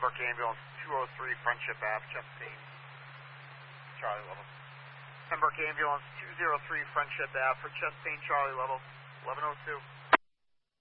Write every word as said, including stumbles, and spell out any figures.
Pembroke Ambulance two oh three, Friendship Ave, chest pain, Charlie level. Pembroke Ambulance two oh three, Friendship Ave for chest pain, Charlie level, eleven oh two.